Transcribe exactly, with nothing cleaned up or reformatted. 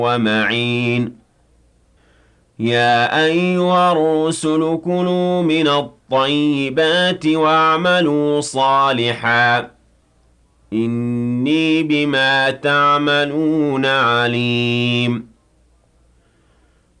ومعين يا أيها الرسل كلوا من الطيبات واعملوا صالحا إني بما تعملون عليم